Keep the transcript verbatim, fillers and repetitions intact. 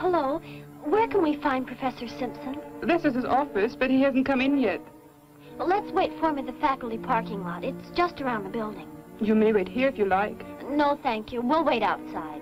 hello. Where can we find Professor Simpson? This is his office, but he hasn't come in yet. Well, let's wait for him in the faculty parking lot. It's just around the building. You may wait here if you like. No, thank you. We'll wait outside.